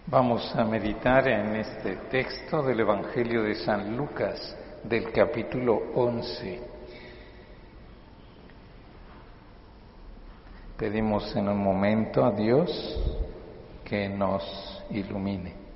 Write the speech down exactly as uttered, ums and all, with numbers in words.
Vamos a meditar en este texto del Evangelio de San Lucas, del capítulo once. Pedimos en un momento a Dios que nos ilumine.